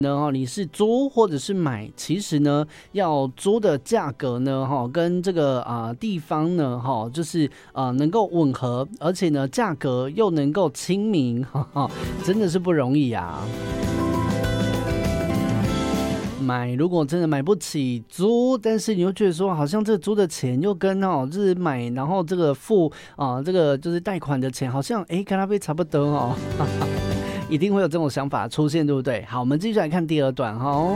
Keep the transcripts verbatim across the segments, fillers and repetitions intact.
呢，你是租或者是买，其实呢，要租的价格呢，哈，跟这个啊、呃、地方呢，哈，就是呃能够吻合，而且呢，价格又能够亲民，哈哈，真的是不容易啊。买如果真的买不起租，但是你又觉得说好像这个租的钱又跟哦就是买然后这个付啊、呃、这个就是贷款的钱好像哎跟它被差不多哦，一定会有这种想法出现，对不对？好，我们继续来看第二段哈、哦。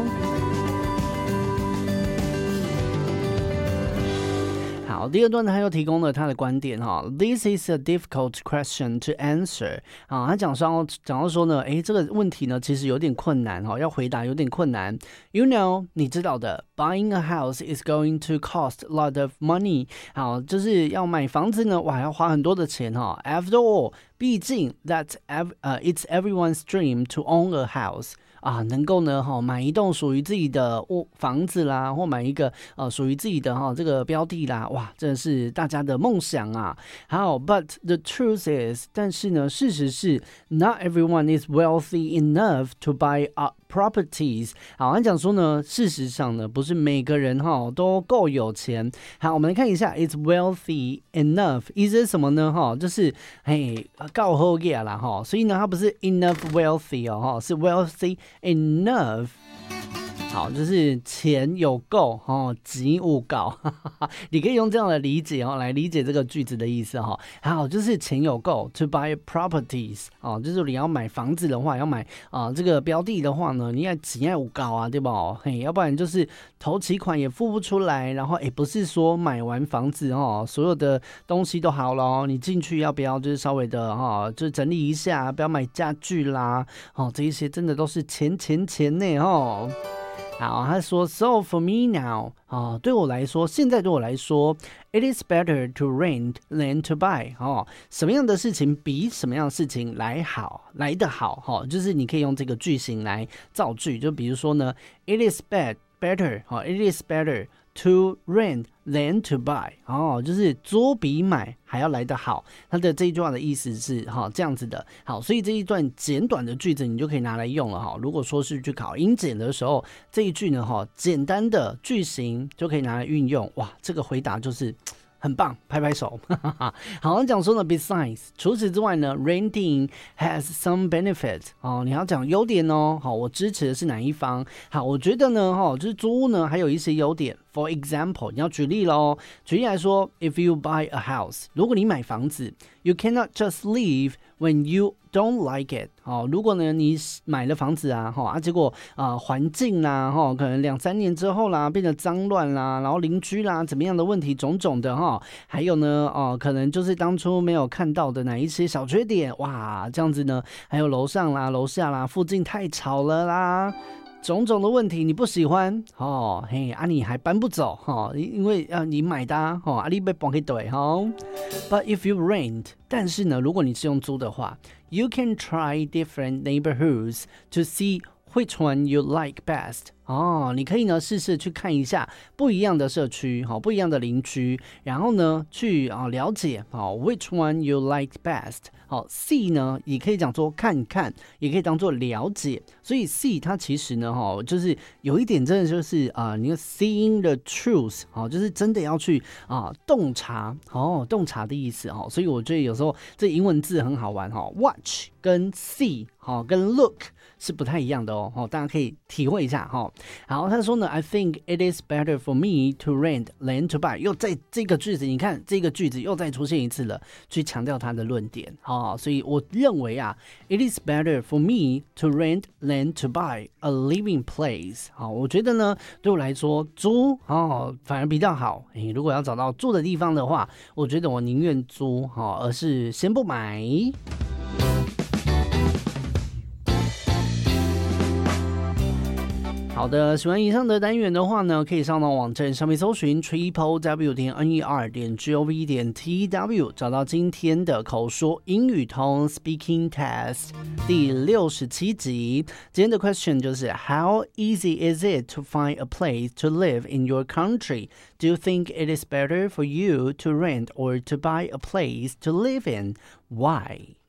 好，第二段呢，他又提供了他的观点哈。This is a difficult question to answer。啊，他讲说讲到说呢，哎，这个问题呢，其实有点困难哈，要回答有点困难。You know， 你知道的 ，buying a house is going to cost a lot of money。好，就是要买房子呢，哇，要花很多的钱哈。After all， 毕竟 that ev 呃、uh, it's everyone's dream to own a house。啊，能够呢，哈，买一栋属于自己的屋房子啦，或买一个呃属于自己的哈这个标的啦，哇，真的是大家的梦想啊。好 ，But the truth is， 但是呢，事实是 ，not everyone is wealthy enough to buy up properties。好，他讲说呢，事实上呢，不是每个人哈都够有钱。好，我们来看一下 ，it's wealthy enough， 意思是什么呢？哈，就是嘿够好嘢啦哈，所以呢，它不是 enough wealthy 哦哈，是 wealthy enough。好，就是钱有够哦，钱有够，你可以用这样的理解哦来理解这个句子的意思哈、哦。好，就是钱有够 to buy properties 哦，就是你要买房子的话，要买啊、呃、这个标的的话呢，你要钱要有够啊，对吧？嘿，要不然就是头期款也付不出来，然后也不是说买完房子哦，所有的东西都好了哦，你进去要不要就是稍微的哈、哦，就整理一下，不要买家具啦，哦，这一些真的都是钱钱钱呢哦。好，他说 ，So for me now， 哦，对我来说，现在对我来说 ，it is better to rent than to buy。哦，什么样的事情比什么样的事情来好，来得好？哈、哦，就是你可以用这个句型来造句，就比如说呢 ，it is bad better， 哦 ，it is better。to rent than to buy， 哦，就是租比买还要来得好。它的这一句话的意思是哈、哦、这样子的。好，所以这一段简短的句子你就可以拿来用了哈。如果说是去考英检的时候，这一句呢哈简单的句型就可以拿来运用。哇，这个回答就是很棒，拍拍手。好，讲说呢 ，besides， 除此之外呢 ，renting has some benefits。哦，你要讲优点哦。好，我支持的是哪一方？好，我觉得呢，哈，就是租屋呢还有一些优点。For example， 你要举例咯。举例来说 ，if you buy a house， 如果你买房子 ，you cannot just leave when you don't like it。哦，如果呢你买了房子啊，哈啊，结果啊环境啦，哈，可能两三年之后啦，变得脏乱啦，然后邻居啦怎么样的问题种种的哈，还有呢，哦，可能就是当初没有看到的哪一些小缺点，哇，这样子呢，还有楼上啦、楼下啦、附近太吵了啦。种种的问题你不喜欢哦，嘿啊，你还搬不走哈、哦，因为啊你买的哦，啊你被绑给对哈。But if you rent， 但是呢，如果你是用租的话 ，you can try different neighborhoods to see which one you like best。哦，你可以呢试试去看一下不一样的社区，好，不一样的邻居，然后呢去啊了解，好 ，which one you like best。好 ，see 呢也可以讲做看看，也可以当做了解，所以 see 它其实呢，哈，就是有一点真的就是啊、呃，你看 seeing the truth， 好，就是真的要去啊洞察，哦，洞察的意思，哦，所以我觉得有时候这英文字很好玩，哈 ，watch 跟 see， 好，跟 look 是不太一样的哦，哦，大家可以体会一下，哈。好，他说呢 ，I think it is better for me to rent than to buy。又在这个句子，你看这个句子又再出现一次了，去强调他的论点。好、哦，所以我认为啊 ，it is better for me to rent than to buy a living place。好，我觉得呢，对我来说租哦反而比较好。诶，如果要找到住的地方的话，我觉得我宁愿租哦，而是先不买。好的，喜欢以上的单元的话呢，可以上到网站上面搜寻 triple w 点 ner 点 gov 点 tw， 找到今天的口说英语通 Speaking Test 第六十七集。今天的 question 就是 How easy is it to find a place to live in your country? Do you think it is better for you to rent or to buy a place to live in? Why?